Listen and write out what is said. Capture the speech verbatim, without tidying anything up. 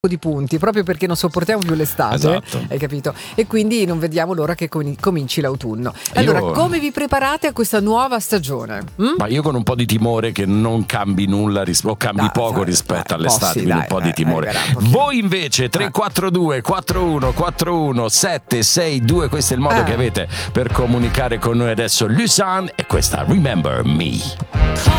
di punti proprio perché non sopportiamo più l'estate, esatto. Hai capito? E quindi non vediamo l'ora che com- cominci l'autunno. Allora, io... come vi preparate a questa nuova stagione? Mm? Ma io con un po' di timore che non cambi nulla ris- o cambi dai, poco dai, rispetto dai, all'estate, sì, quindi dai, un po' dai, di timore. dai, dai, Voi invece tre quattro due quattro uno quattro uno sette sei due, questo è il modo eh. che avete per comunicare con noi adesso. Lusan e questa Remember Me.